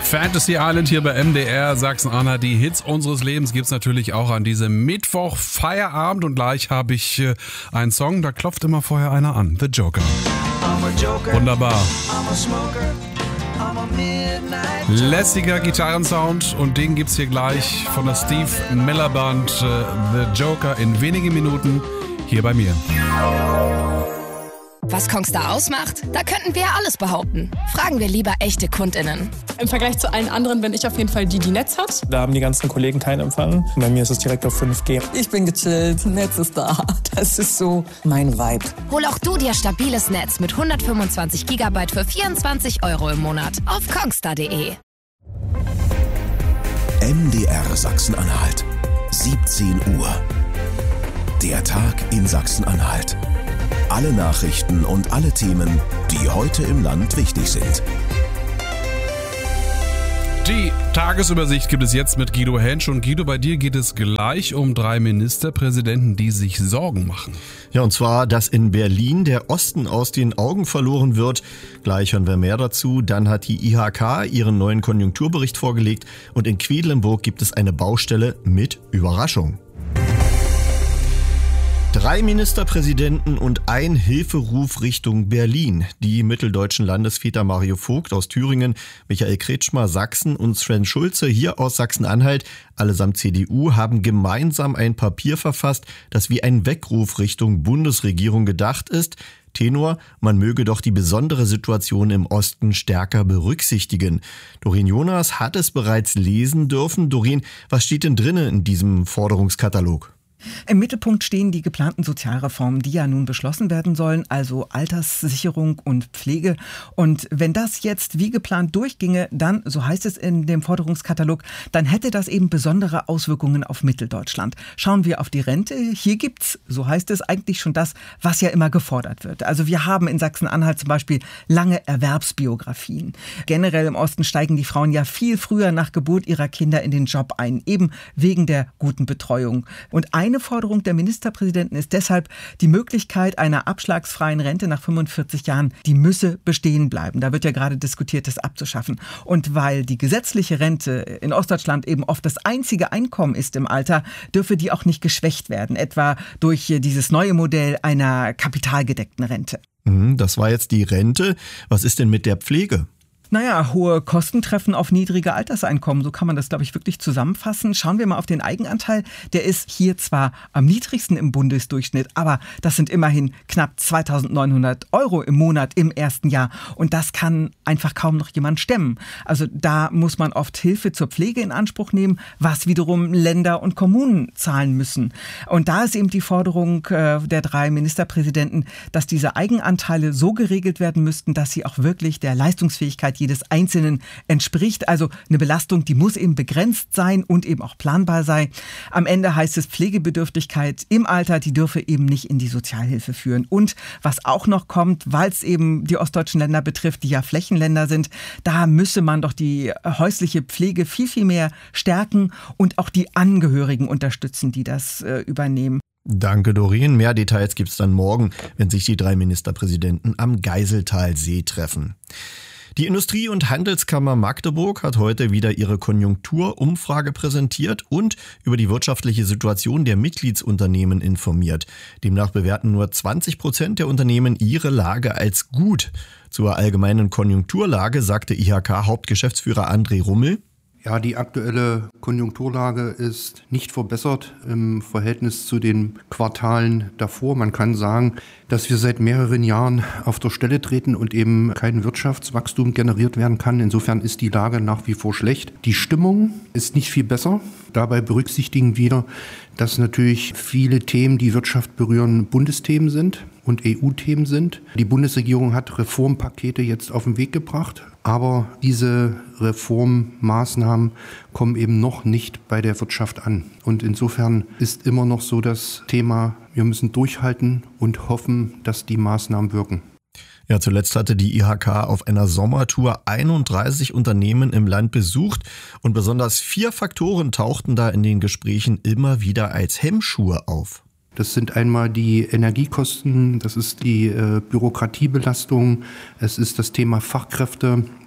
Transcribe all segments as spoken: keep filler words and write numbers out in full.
Fantasy Island hier bei M D R Sachsen-Anhalt. Die Hits unseres Lebens gibt's natürlich auch an diesem Mittwoch Feierabend. Und gleich habe ich äh, einen Song, da klopft immer vorher einer an. The Joker. Joker. Wunderbar. Lässiger Gitarrensound und den gibt's hier gleich von der Steve Miller Band. Äh, The Joker in wenigen Minuten hier bei mir. Was Kongstar ausmacht? Da könnten wir ja alles behaupten. Fragen wir lieber echte KundInnen. Im Vergleich zu allen anderen bin ich auf jeden Fall die, die Netz hat. Da haben die ganzen Kollegen keinen Empfang. Bei mir ist es direkt auf fünf G. Ich bin gechillt, Netz ist da. Das ist so mein Vibe. Hol auch du dir stabiles Netz mit hundertfünfundzwanzig Gigabyte für vierundzwanzig Euro im Monat auf kongstar punkt de. M D R Sachsen-Anhalt. siebzehn Uhr. Der Tag in Sachsen-Anhalt. Alle Nachrichten und alle Themen, die heute im Land wichtig sind. Die Tagesübersicht gibt es jetzt mit Guido Hensch. Und Guido, bei dir geht es gleich um drei Ministerpräsidenten, die sich Sorgen machen. Ja, und zwar, dass in Berlin der Osten aus den Augen verloren wird. Gleich hören wir mehr dazu. Dann hat die I H K ihren neuen Konjunkturbericht vorgelegt. Und in Quedlinburg gibt es eine Baustelle mit Überraschung. Drei Ministerpräsidenten und ein Hilferuf Richtung Berlin. Die mitteldeutschen Landesväter Mario Vogt aus Thüringen, Michael Kretschmer Sachsen und Sven Schulze hier aus Sachsen-Anhalt, allesamt C D U, haben gemeinsam ein Papier verfasst, das wie ein Weckruf Richtung Bundesregierung gedacht ist. Tenor, man möge doch die besondere Situation im Osten stärker berücksichtigen. Doreen Jonas hat es bereits lesen dürfen. Doreen, was steht denn drinnen in diesem Forderungskatalog? Im Mittelpunkt stehen die geplanten Sozialreformen, die ja nun beschlossen werden sollen, also Alterssicherung und Pflege. Und wenn das jetzt wie geplant durchginge, dann, so heißt es in dem Forderungskatalog, dann hätte das eben besondere Auswirkungen auf Mitteldeutschland. Schauen wir auf die Rente. Hier gibt's, so heißt es, eigentlich schon das, was ja immer gefordert wird. Also wir haben in Sachsen-Anhalt zum Beispiel lange Erwerbsbiografien. Generell im Osten steigen die Frauen ja viel früher nach Geburt ihrer Kinder in den Job ein, eben wegen der guten Betreuung. Und ein Eine Forderung der Ministerpräsidenten ist deshalb die Möglichkeit einer abschlagsfreien Rente nach fünfundvierzig Jahren, die müsse bestehen bleiben. Da wird ja gerade diskutiert, das abzuschaffen. Und weil die gesetzliche Rente in Ostdeutschland eben oft das einzige Einkommen ist im Alter, dürfe die auch nicht geschwächt werden, etwa durch dieses neue Modell einer kapitalgedeckten Rente. Das war jetzt die Rente. Was ist denn mit der Pflege? Naja, hohe Kosten treffen auf niedrige Alterseinkommen. So kann man das, glaube ich, wirklich zusammenfassen. Schauen wir mal auf den Eigenanteil. Der ist hier zwar am niedrigsten im Bundesdurchschnitt, aber das sind immerhin knapp zweitausendneunhundert Euro im Monat im ersten Jahr. Und das kann einfach kaum noch jemand stemmen. Also da muss man oft Hilfe zur Pflege in Anspruch nehmen, was wiederum Länder und Kommunen zahlen müssen. Und da ist eben die Forderung äh, der drei Ministerpräsidenten, dass diese Eigenanteile so geregelt werden müssten, dass sie auch wirklich der Leistungsfähigkeit jedes Einzelnen entspricht. Also eine Belastung, die muss eben begrenzt sein und eben auch planbar sein. Am Ende heißt es, Pflegebedürftigkeit im Alter, die dürfe eben nicht in die Sozialhilfe führen. Und was auch noch kommt, weil es eben die ostdeutschen Länder betrifft, die ja Flächenländer sind, da müsse man doch die häusliche Pflege viel, viel mehr stärken und auch die Angehörigen unterstützen, die das äh, übernehmen. Danke, Doreen. Mehr Details gibt's dann morgen, wenn sich die drei Ministerpräsidenten am Geiseltalsee treffen. Die Industrie- und Handelskammer Magdeburg hat heute wieder ihre Konjunkturumfrage präsentiert und über die wirtschaftliche Situation der Mitgliedsunternehmen informiert. Demnach bewerten nur zwanzig Prozent der Unternehmen ihre Lage als gut. Zur allgemeinen Konjunkturlage sagte I H K-Hauptgeschäftsführer André Rummel: Ja, die aktuelle Konjunkturlage ist nicht verbessert im Verhältnis zu den Quartalen davor. Man kann sagen, dass wir seit mehreren Jahren auf der Stelle treten und eben kein Wirtschaftswachstum generiert werden kann. Insofern ist die Lage nach wie vor schlecht. Die Stimmung ist nicht viel besser. Dabei berücksichtigen wir, dass natürlich viele Themen, die Wirtschaft berühren, Bundesthemen sind und E U-Themen sind. Die Bundesregierung hat Reformpakete jetzt auf den Weg gebracht, aber diese Reformmaßnahmen kommen eben noch nicht bei der Wirtschaft an. Und insofern ist immer noch so das Thema, wir müssen durchhalten und hoffen, dass die Maßnahmen wirken. Ja, zuletzt hatte die I H K auf einer Sommertour einunddreißig Unternehmen im Land besucht und besonders vier Faktoren tauchten da in den Gesprächen immer wieder als Hemmschuhe auf. Das sind einmal die Energiekosten, das ist die äh, Bürokratiebelastung, es ist das Thema Fachkräfte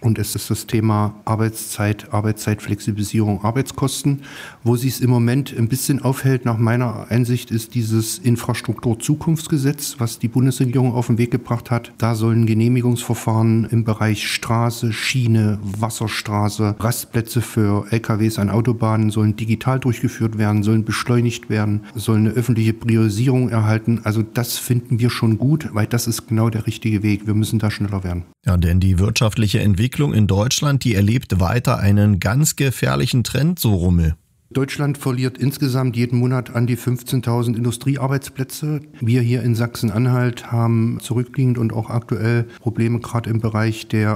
Und es ist das Thema Arbeitszeit, Arbeitszeitflexibilisierung, Arbeitskosten. Wo sich es im Moment ein bisschen aufhält, nach meiner Einsicht, ist dieses Infrastrukturzukunftsgesetz, was die Bundesregierung auf den Weg gebracht hat. Da sollen Genehmigungsverfahren im Bereich Straße, Schiene, Wasserstraße, Rastplätze für L K Ws an Autobahnen sollen digital durchgeführt werden, sollen beschleunigt werden, sollen eine öffentliche Priorisierung erhalten. Also das finden wir schon gut, weil das ist genau der richtige Weg. Wir müssen da schneller werden. Ja, denn die wirtschaftliche Entwicklung in Deutschland, die erlebt weiter einen ganz gefährlichen Trend, so Rummel. Deutschland verliert insgesamt jeden Monat an die fünfzehntausend Industriearbeitsplätze. Wir hier in Sachsen-Anhalt haben zurückliegend und auch aktuell Probleme gerade im Bereich der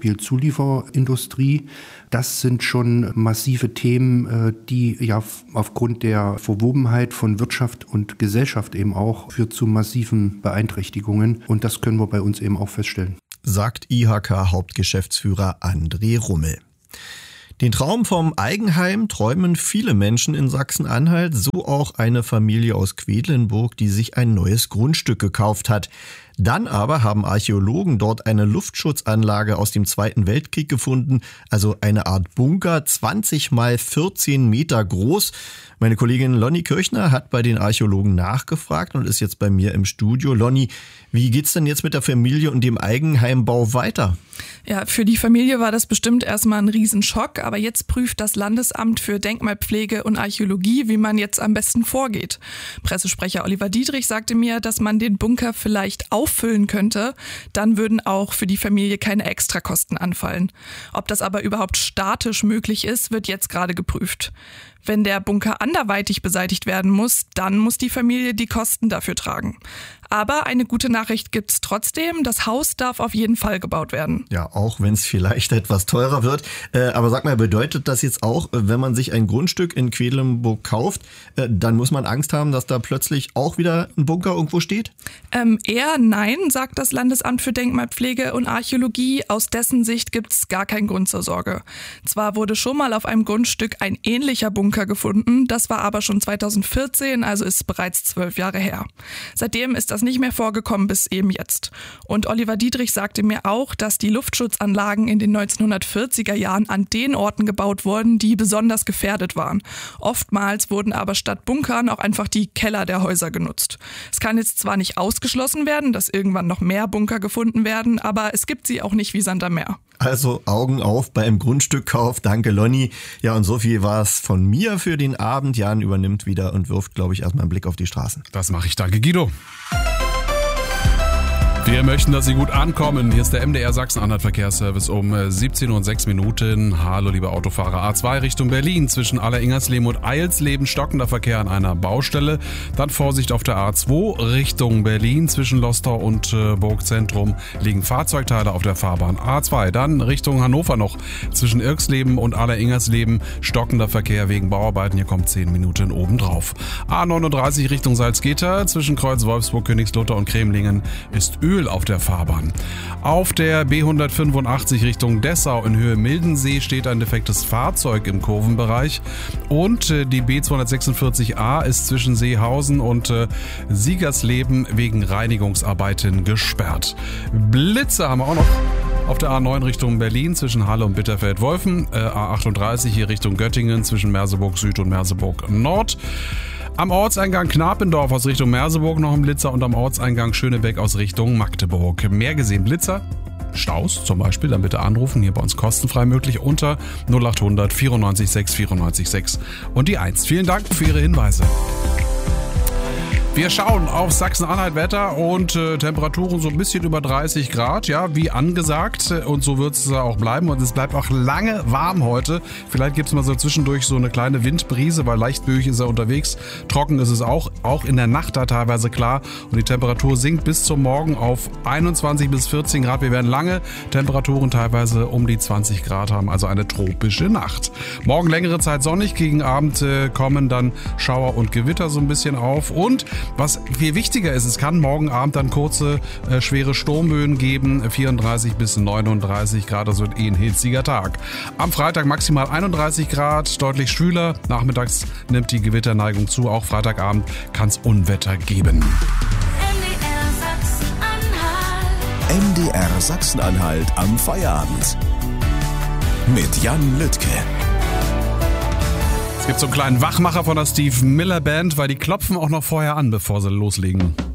Automobilzulieferindustrie. Das sind schon massive Themen, die ja aufgrund der Verwobenheit von Wirtschaft und Gesellschaft eben auch führt zu massiven Beeinträchtigungen. Und das können wir bei uns eben auch feststellen. Sagt I H K-Hauptgeschäftsführer André Rummel. Den Traum vom Eigenheim träumen viele Menschen in Sachsen-Anhalt, so auch eine Familie aus Quedlinburg, die sich ein neues Grundstück gekauft hat. Dann aber haben Archäologen dort eine Luftschutzanlage aus dem Zweiten Weltkrieg gefunden, also eine Art Bunker, zwanzig mal vierzehn Meter groß. Meine Kollegin Lonny Kirchner hat bei den Archäologen nachgefragt und ist jetzt bei mir im Studio. Lonny, wie geht's denn jetzt mit der Familie und dem Eigenheimbau weiter? Ja, für die Familie war das bestimmt erstmal ein Riesenschock, aber jetzt prüft das Landesamt für Denkmalpflege und Archäologie, wie man jetzt am besten vorgeht. Pressesprecher Oliver Dietrich sagte mir, dass man den Bunker vielleicht auffüllen könnte, dann würden auch für die Familie keine Extrakosten anfallen. Ob das aber überhaupt statisch möglich ist, wird jetzt gerade geprüft. Wenn der Bunker anderweitig beseitigt werden muss, dann muss die Familie die Kosten dafür tragen. Aber eine gute Nachricht gibt's trotzdem, das Haus darf auf jeden Fall gebaut werden. Ja, auch wenn es vielleicht etwas teurer wird. Äh, aber sag mal, bedeutet das jetzt auch, wenn man sich ein Grundstück in Quedlinburg kauft, äh, dann muss man Angst haben, dass da plötzlich auch wieder ein Bunker irgendwo steht? Ähm, eher nein, sagt das Landesamt für Denkmalpflege und Archäologie. Aus dessen Sicht gibt's gar keinen Grund zur Sorge. Zwar wurde schon mal auf einem Grundstück ein ähnlicher Bunker gefunden, das war aber schon zweitausendvierzehn, also ist bereits zwölf Jahre her. Seitdem ist das nicht mehr vorgekommen bis eben jetzt. Und Oliver Dietrich sagte mir auch, dass die Luftschutzanlagen in den neunzehnhundertvierziger Jahren an den Orten gebaut wurden, die besonders gefährdet waren. Oftmals wurden aber statt Bunkern auch einfach die Keller der Häuser genutzt. Es kann jetzt zwar nicht ausgeschlossen werden, dass irgendwann noch mehr Bunker gefunden werden, aber es gibt sie auch nicht wie Sand am Meer. Also Augen auf beim Grundstückkauf. Danke, Lonny. Ja, und so viel war es von mir für den Abend. Jan übernimmt wieder und wirft, glaube ich, erstmal einen Blick auf die Straßen. Das mache ich. Danke, Guido. Wir möchten, dass Sie gut ankommen. Hier ist der M D R Sachsen-Anhalt Verkehrsservice um siebzehn Uhr und sechs Minuten. Hallo, liebe Autofahrer. A zwei Richtung Berlin zwischen Aller-Ingersleben und Eilsleben stockender Verkehr an einer Baustelle. Dann Vorsicht auf der A zwei Richtung Berlin zwischen Lostau und äh, Burgzentrum liegen Fahrzeugteile auf der Fahrbahn A zwei. Dann Richtung Hannover noch zwischen Irksleben und Aller-Ingersleben stockender Verkehr wegen Bauarbeiten. Hier kommt zehn Minuten obendrauf. A neununddreißig Richtung Salzgitter zwischen Kreuz Wolfsburg, Königslutter und Cremlingen ist Öl auf der Fahrbahn. Auf der B hundertfünfundachtzig Richtung Dessau in Höhe Mildensee steht ein defektes Fahrzeug im Kurvenbereich und die B zweihundertsechsundvierzig A ist zwischen Seehausen und Siegersleben wegen Reinigungsarbeiten gesperrt. Blitze haben wir auch noch. Auf der A neun Richtung Berlin zwischen Halle und Bitterfeld-Wolfen, äh, A achtunddreißig hier Richtung Göttingen zwischen Merseburg Süd und Merseburg Nord. Am Ortseingang Knapendorf aus Richtung Merseburg noch ein Blitzer und am Ortseingang Schönebeck aus Richtung Magdeburg. Mehr gesehen Blitzer, Staus zum Beispiel, dann bitte anrufen, hier bei uns kostenfrei möglich unter null achthundert vierundneunzig sechs vierundneunzig sechs und die eins. Vielen Dank für Ihre Hinweise. Wir schauen auf Sachsen-Anhalt Wetter und äh, Temperaturen so ein bisschen über dreißig Grad, ja, wie angesagt, und so wird es auch bleiben und es bleibt auch lange warm heute. Vielleicht gibt es mal so zwischendurch so eine kleine Windbrise, weil leichtböig ist er unterwegs, trocken ist es auch, auch in der Nacht da teilweise klar und die Temperatur sinkt bis zum Morgen auf einundzwanzig bis vierzehn Grad. Wir werden lange Temperaturen teilweise um die zwanzig Grad haben, also eine tropische Nacht. Morgen längere Zeit sonnig, gegen Abend äh, kommen dann Schauer und Gewitter so ein bisschen auf und was viel wichtiger ist, es kann morgen Abend dann kurze, äh, schwere Sturmböen geben, vierunddreißig bis neununddreißig Grad, also eh ein hitziger Tag. Am Freitag maximal einunddreißig Grad, deutlich schwüler, nachmittags nimmt die Gewitterneigung zu, auch Freitagabend kann es Unwetter geben. M D R Sachsen-Anhalt am Feierabend. mit Jan Lüttke. Es gibt so einen kleinen Wachmacher von der Steve Miller Band, weil die klopfen auch noch vorher an, bevor sie loslegen.